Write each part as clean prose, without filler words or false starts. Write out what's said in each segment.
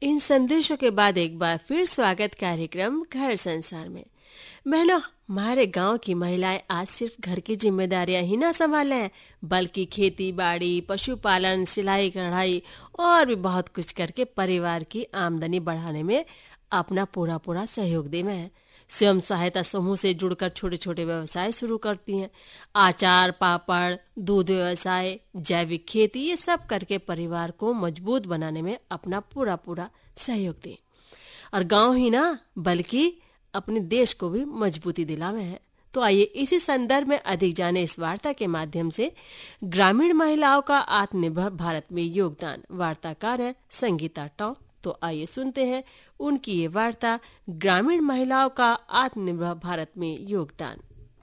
इन संदेशों के बाद एक बार फिर स्वागत कार्यक्रम घर संसार में। बहनों, हमारे गांव की महिलाएं आज सिर्फ घर की जिम्मेदारियां ही ना संभाले हैं, बल्कि खेती बाड़ी, पशुपालन, सिलाई कढ़ाई और भी बहुत कुछ करके परिवार की आमदनी बढ़ाने में अपना पूरा पूरा सहयोग दे में है। स्वयं सहायता समूह से जुड़कर छोटे छोटे व्यवसाय शुरू करती हैं। अचार, पापड़, दूध व्यवसाय, जैविक खेती, ये सब करके परिवार को मजबूत बनाने में अपना पूरा पूरा सहयोग दें और गांव ही ना बल्कि अपने देश को भी मजबूती दिलावे हैं। तो आइए इसी संदर्भ में अधिक जाने इस वार्ता के माध्यम से ग्रामीण महिलाओं का आत्मनिर्भर भारत में योगदान। वार्ताकार है संगीता टॉक। तो आइए सुनते हैं उनकी ये वार्ता, ग्रामीण महिलाओं का आत्मनिर्भर भारत में योगदान।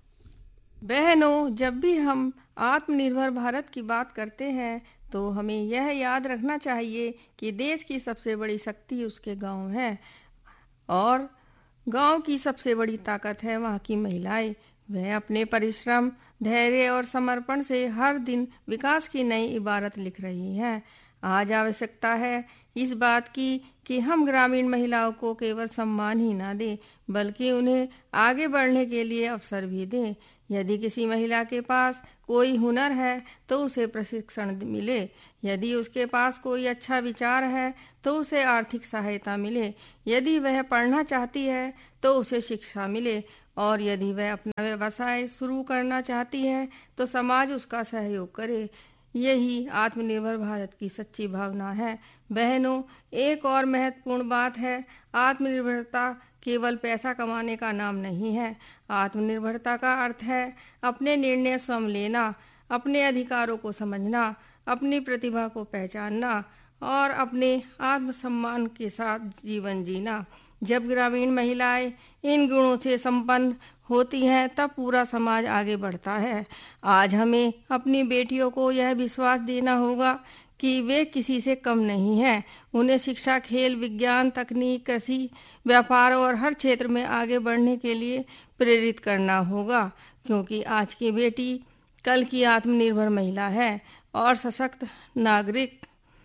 बहनों, जब भी हम आत्मनिर्भर भारत की बात करते हैं तो हमें यह याद रखना चाहिए कि देश की सबसे बड़ी शक्ति उसके गांव है और गांव की सबसे बड़ी ताकत है वहां की महिलाएं। वह अपने परिश्रम, धैर्य और समर्पण से हर दिन विकास की नई इबारत लिख रही हैं। आज आवश्यकता है इस बात की कि हम ग्रामीण महिलाओं को केवल सम्मान ही ना दें, बल्कि उन्हें आगे बढ़ने के लिए अवसर भी दें। यदि किसी महिला के पास कोई हुनर है तो उसे प्रशिक्षण मिले, यदि उसके पास कोई अच्छा विचार है तो उसे आर्थिक सहायता मिले, यदि वह पढ़ना चाहती है तो उसे शिक्षा मिले और यदि वह अपना व्यवसाय शुरू करना चाहती है तो समाज उसका सहयोग करे। यही आत्मनिर्भर भारत की सच्ची भावना है। बहनों, एक और महत्वपूर्ण बात है, आत्मनिर्भरता केवल पैसा कमाने का नाम नहीं है। आत्मनिर्भरता का अर्थ है अपने निर्णय स्वयं लेना, अपने अधिकारों को समझना, अपनी प्रतिभा को पहचानना और अपने आत्मसम्मान के साथ जीवन जीना। जब ग्रामीण महिलाएं इन गुणों से संपन्न होती हैं तब पूरा समाज आगे बढ़ता है। आज हमें अपनी बेटियों को यह विश्वास देना होगा कि वे किसी से कम नहीं हैं। उन्हें शिक्षा, खेल, विज्ञान, तकनीक, कृषि, व्यापार और हर क्षेत्र में आगे बढ़ने के लिए प्रेरित करना होगा, क्योंकि आज की बेटी कल की आत्मनिर्भर महिला है और सशक्त नागरिक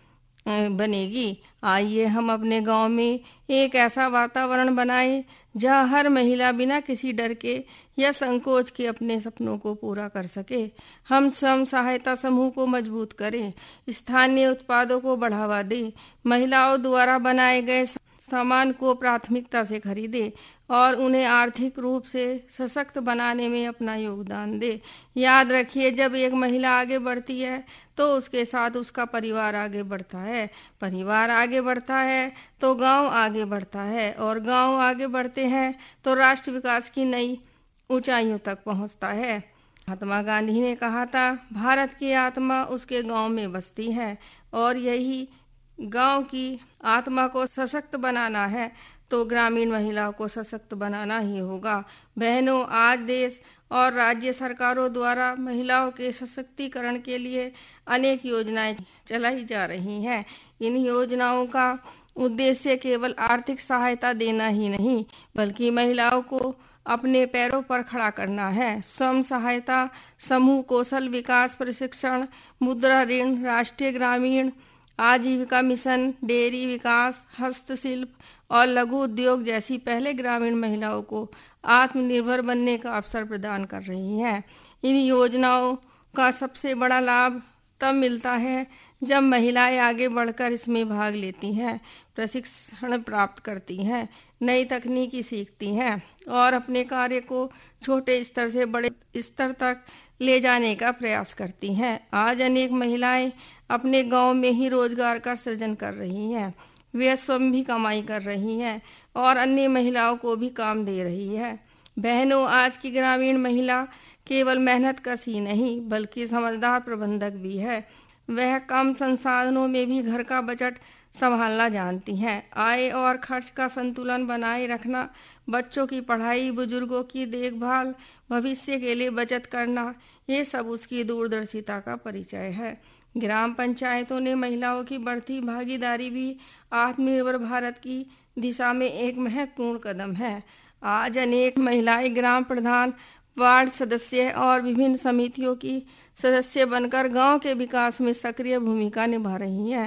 बनेगी। आइए हम अपने गांव में एक ऐसा वातावरण बनाएं जहां हर महिला बिना किसी डर के या संकोच के अपने सपनों को पूरा कर सके। हम स्वयं सहायता समूह को मजबूत करें, स्थानीय उत्पादों को बढ़ावा दें, महिलाओं द्वारा बनाए गए सामान को प्राथमिकता से खरीदें और उन्हें आर्थिक रूप से सशक्त बनाने में अपना योगदान दे। याद रखिए, जब एक महिला आगे बढ़ती है तो उसके साथ उसका परिवार आगे बढ़ता है, परिवार आगे बढ़ता है तो गांव आगे बढ़ता है और गांव आगे बढ़ते हैं तो राष्ट्र विकास की नई ऊंचाइयों तक पहुंचता है। महात्मा गांधी ने कहा था, भारत की आत्मा उसके गांव में बसती है और यही गांव की आत्मा को सशक्त बनाना है तो ग्रामीण महिलाओं को सशक्त बनाना ही होगा। बहनों, आज देश और राज्य सरकारों द्वारा महिलाओं के सशक्तिकरण के लिए अनेक योजनाएं चलाई जा रही हैं। इन योजनाओं का उद्देश्य केवल आर्थिक सहायता देना ही नहीं, बल्कि महिलाओं को अपने पैरों पर खड़ा करना है। स्वयं सहायता समूह, कौशल विकास प्रशिक्षण, मुद्रा ऋण, राष्ट्रीय ग्रामीण आजीविका मिशन, डेयरी विकास, हस्तशिल्प और लघु उद्योग जैसी पहले ग्रामीण महिलाओं को आत्मनिर्भर बनने का अवसर प्रदान कर रही हैं। इन योजनाओं का सबसे बड़ा लाभ तब मिलता है जब महिलाएं आगे बढ़कर इसमें भाग लेती हैं, प्रशिक्षण प्राप्त करती हैं, नई तकनीकी सीखती हैं और अपने कार्य को छोटे स्तर से बड़े स्तर तक ले जाने का प्रयास करती हैं। आज अनेक महिलाएं अपने गांव में ही रोजगार का सृजन कर रही हैं। वे स्वयं भी कमाई कर रही हैं और अन्य महिलाओं को भी काम दे रही है। बहनों, आज की ग्रामीण महिला केवल मेहनतकश ही नहीं बल्कि समझदार प्रबंधक भी है। वह कम संसाधनों में भी घर का बजट संभालना जानती हैं। आय और खर्च का संतुलन बनाए रखना, बच्चों की पढ़ाई, बुजुर्गों की देखभाल, भविष्य के लिए बचत करना, ये सब उसकी दूरदर्शिता का परिचय है। ग्राम पंचायतों ने महिलाओं की बढ़ती भागीदारी भी आत्मनिर्भर भारत की दिशा में एक महत्वपूर्ण कदम है। आज अनेक महिलाएं ग्राम प्रधान, वार्ड सदस्य और विभिन्न समितियों की सदस्य बनकर गांव के विकास में सक्रिय भूमिका निभा रही हैं।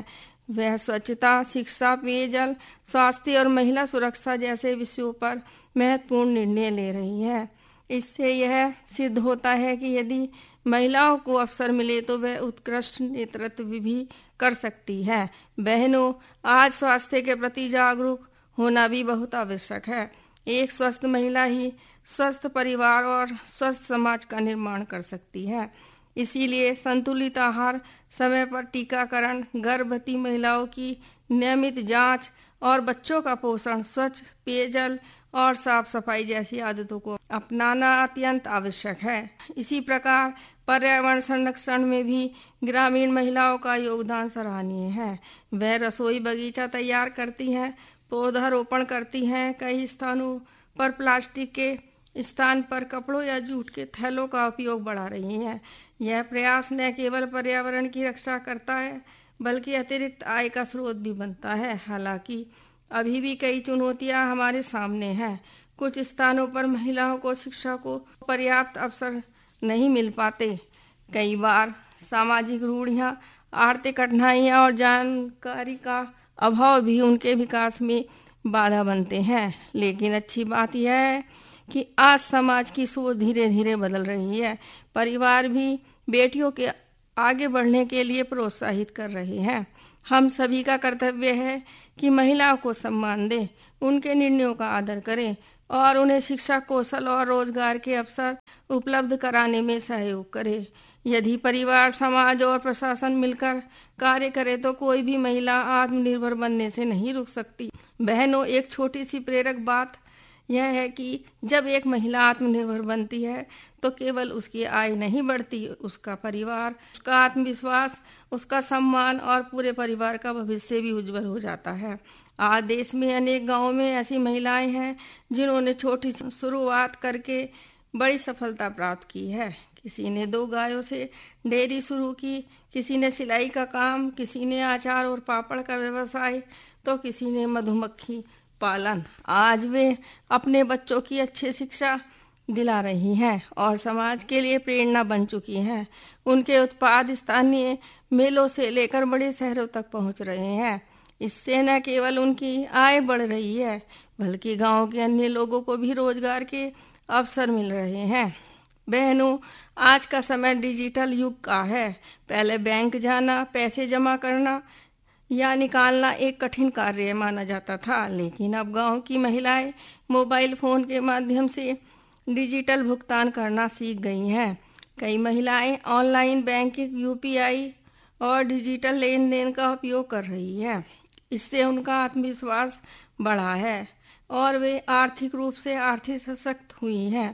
वह स्वच्छता, शिक्षा, पेयजल, स्वास्थ्य और महिला सुरक्षा जैसे विषयों पर महत्वपूर्ण निर्णय ले रही है। इससे यह सिद्ध होता है कि यदि महिलाओं को अवसर मिले तो वह उत्कृष्ट नेतृत्व भी कर सकती है। बहनों, आज स्वास्थ्य के प्रति जागरूक होना भी बहुत आवश्यक है। एक स्वस्थ महिला ही स्वस्थ परिवार और स्वस्थ समाज का निर्माण कर सकती है। इसीलिए संतुलित आहार, समय पर टीकाकरण, गर्भवती महिलाओं की नियमित जांच और बच्चों का पोषण, स्वच्छ पेयजल और साफ सफाई जैसी आदतों को अपनाना अत्यंत आवश्यक है। इसी प्रकार पर्यावरण संरक्षण में भी ग्रामीण महिलाओं का योगदान सराहनीय है। वह रसोई बगीचा तैयार करती हैं, पौधारोपण करती हैं, कई स्थानों पर प्लास्टिक के स्थान पर कपड़ों या जूट के थैलों का उपयोग बढ़ा रही हैं। यह प्रयास न केवल पर्यावरण की रक्षा करता है बल्कि अतिरिक्त आय का स्रोत भी बनता है। हालांकि अभी भी कई चुनौतियां हमारे सामने हैं। कुछ स्थानों पर महिलाओं को शिक्षा को पर्याप्त अवसर नहीं मिल पाते। कई बार सामाजिक रूढ़ियां, आर्थिक कठिनाइयां और जानकारी का अभाव भी उनके विकास में बाधा बनते हैं। लेकिन अच्छी बात यह है कि आज समाज की सोच धीरे धीरे बदल रही है। परिवार भी बेटियों के आगे बढ़ने के लिए प्रोत्साहित कर रहे हैं। हम सभी का कर्तव्य है कि महिलाओं को सम्मान दें, उनके निर्णयों का आदर करें और उन्हें शिक्षा, कौशल और रोजगार के अवसर उपलब्ध कराने में सहयोग करें। यदि परिवार, समाज और प्रशासन मिलकर कार्य करे तो कोई भी महिला आत्मनिर्भर बनने से नहीं रुक सकती। बहनों, एक छोटी सी प्रेरक बात यह है कि जब एक महिला आत्मनिर्भर बनती है तो केवल उसकी आय नहीं बढ़ती, उसका परिवार, उसका आत्मविश्वास, उसका सम्मान और पूरे परिवार का भविष्य भी उज्जवल हो जाता है। आज देश में अनेक गांवों में ऐसी महिलाएं हैं जिन्होंने छोटी शुरुआत करके बड़ी सफलता प्राप्त की है। किसी ने 2 गायों से डेयरी शुरू की, किसी ने सिलाई का काम, किसी ने अचार और पापड़ का व्यवसाय, तो किसी ने मधुमक्खी पालन। आज वे अपने बच्चों की अच्छी शिक्षा दिला रही हैं और समाज के लिए प्रेरणा बन चुकी हैं। उनके उत्पाद स्थानीय मेलों से लेकर बड़े शहरों तक पहुंच रहे हैं। इससे न केवल उनकी आय बढ़ रही है बल्कि गांव के अन्य लोगों को भी रोजगार के अवसर मिल रहे हैं। बहनों, आज का समय डिजिटल युग का है। पहले बैंक जाना, पैसे जमा करना या निकालना एक कठिन कार्य माना जाता था, लेकिन अब गांव की महिलाएं मोबाइल फोन के माध्यम से डिजिटल भुगतान करना सीख गई हैं। कई महिलाएं ऑनलाइन बैंकिंग, यूपीआई और डिजिटल लेन देन का उपयोग कर रही हैं। इससे उनका आत्मविश्वास बढ़ा है और वे आर्थिक रूप से आर्थिक सशक्त हुई हैं।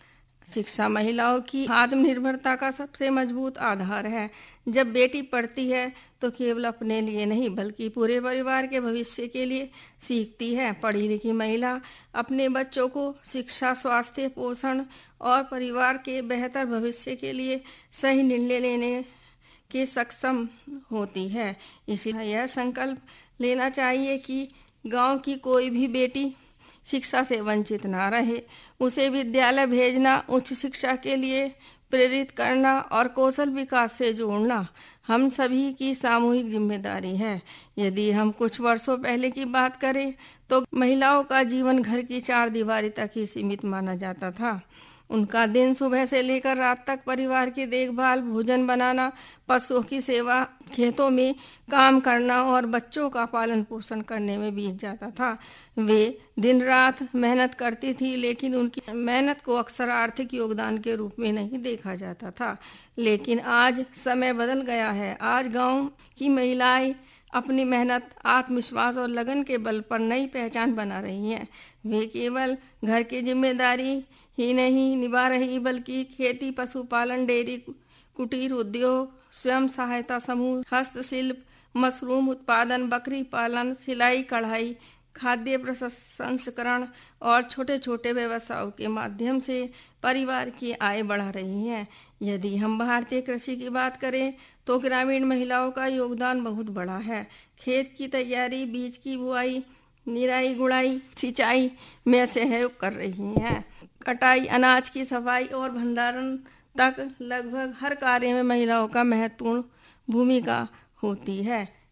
शिक्षा महिलाओं की आत्मनिर्भरता का सबसे मजबूत आधार है। जब बेटी पढ़ती है तो केवल अपने लिए नहीं बल्कि पूरे परिवार के भविष्य के लिए सीखती है। पढ़ी लिखी महिला अपने बच्चों को शिक्षा, स्वास्थ्य, पोषण और परिवार के बेहतर भविष्य के लिए सही निर्णय लेने के सक्षम होती है। इसलिए यह संकल्प लेना चाहिए कि गांव की कोई भी बेटी शिक्षा से वंचित ना रहे। उसे विद्यालय भेजना, उच्च शिक्षा के लिए प्रेरित करना और कौशल विकास से जोड़ना हम सभी की सामूहिक जिम्मेदारी है। यदि हम कुछ वर्षों पहले की बात करें तो महिलाओं का जीवन घर की 4 दीवारी तक ही सीमित माना जाता था। उनका दिन सुबह से लेकर रात तक परिवार की देखभाल, भोजन बनाना, पशुओं की सेवा, खेतों में काम करना और बच्चों का पालन पोषण करने में बीत जाता था। वे दिन रात मेहनत करती थी, लेकिन उनकी मेहनत को अक्सर आर्थिक योगदान के रूप में नहीं देखा जाता था। लेकिन आज समय बदल गया है। आज गांव की महिलाएं अपनी मेहनत, आत्मविश्वास और लगन के बल पर नई पहचान बना रही हैं। वे केवल घर की जिम्मेदारी ही नहीं निभा रही बल्कि खेती, पशुपालन, डेयरी, कुटीर उद्योग, स्वयं सहायता समूह, हस्तशिल्प, मशरूम उत्पादन, बकरी पालन, सिलाई कढ़ाई, खाद्य प्रसंस्करण और छोटे छोटे व्यवसायों के माध्यम से परिवार की आय बढ़ा रही हैं। यदि हम भारतीय कृषि की बात करें तो ग्रामीण महिलाओं का योगदान बहुत बड़ा है। खेत की तैयारी, बीज की बुआई, निराई गुड़ाई, सिंचाई में सहयोग कर रही हैं। कटाई, अनाज की सफाई और भंडारण तक लगभग हर कार्य में महिलाओं का महत्वपूर्ण भूमिका होती है।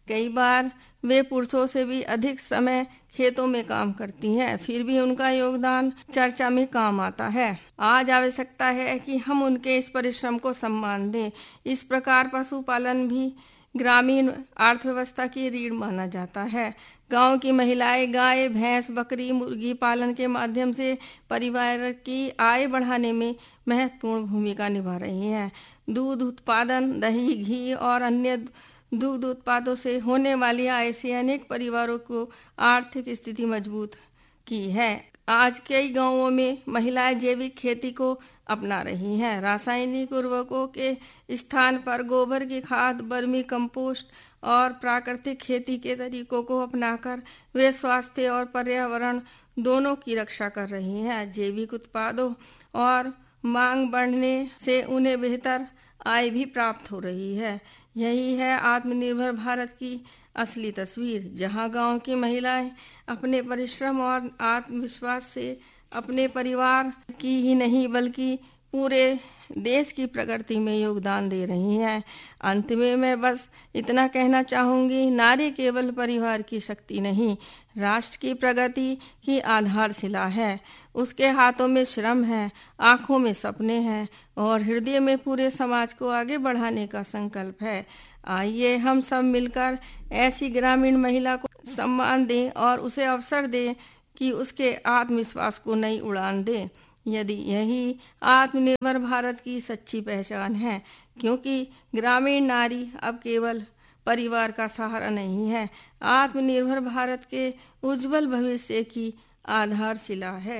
कई बार वे पुरुषों से भी अधिक समय खेतों में काम करती हैं, फिर भी उनका योगदान चर्चा में काम आता है। आज आवश्यकता है कि हम उनके इस परिश्रम को सम्मान दें। इस प्रकार पशुपालन भी ग्रामीण अर्थव्यवस्था की रीढ़ माना जाता है। गांव की महिलाएं गाय, भैंस, बकरी, मुर्गी पालन के माध्यम से परिवार की आय बढ़ाने में महत्वपूर्ण भूमिका निभा रही हैं। दूध उत्पादन, दही, घी और अन्य दुग्ध उत्पादों से होने वाली आय से अनेक परिवारों को आर्थिक स्थिति मजबूत की है। आज कई गांवों में महिलाएं जैविक खेती को अपना रही हैं। रासायनिक उर्वरकों के स्थान पर गोबर की खाद, वर्मी कंपोस्ट और प्राकृतिक खेती के तरीकों को अपनाकर वे स्वास्थ्य और पर्यावरण दोनों की रक्षा कर रही हैं। जैविक उत्पादों और मांग बढ़ने से उन्हें बेहतर आय भी प्राप्त हो रही है। यही है आत्मनिर्भर भारत की असली तस्वीर, जहां गांव की महिलाएं अपने परिश्रम और आत्मविश्वास से अपने परिवार की ही नहीं बल्कि पूरे देश की प्रगति में योगदान दे रही हैं। अंत में मैं बस इतना कहना चाहूंगी, नारी केवल परिवार की शक्ति नहीं, राष्ट्र की प्रगति की आधारशिला है। उसके हाथों में श्रम है, आंखों में सपने हैं और हृदय में पूरे समाज को आगे बढ़ाने का संकल्प है। आइए हम सब मिलकर ऐसी ग्रामीण महिला को सम्मान दें और उसे अवसर दें कि उसके आत्मविश्वास को नई उड़ान दें। यदि यही आत्मनिर्भर भारत की सच्ची पहचान है, क्योंकि ग्रामीण नारी अब केवल परिवार का सहारा नहीं है, आत्मनिर्भर भारत के उज्जवल भविष्य की आधारशिला है।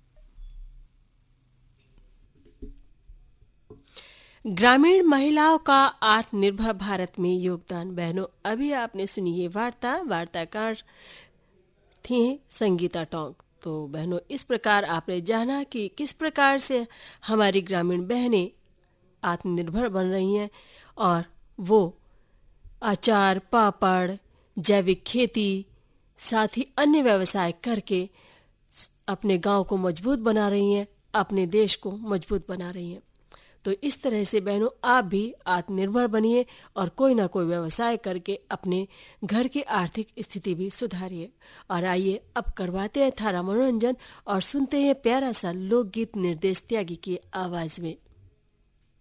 ग्रामीण महिलाओं का आत्मनिर्भर भारत में योगदान। बहनों, अभी आपने सुनी ये वार्ताकार थी संगीता टोंग। तो बहनों, इस प्रकार आपने जाना कि किस प्रकार से हमारी ग्रामीण बहनें आत्मनिर्भर बन रही हैं और वो अचार, पापड़, जैविक खेती, साथ ही अन्य व्यवसाय करके अपने गांव को मजबूत बना रही हैं, अपने देश को मजबूत बना रही हैं। तो इस तरह से बहनों, आप भी आत्मनिर्भर बनिए और कोई ना कोई व्यवसाय करके अपने घर की आर्थिक स्थिति भी सुधारिए। और आइए अब करवाते हैं थारा मनोरंजन और सुनते हैं प्यारा सा लोकगीत निर्देश त्यागी की आवाज में।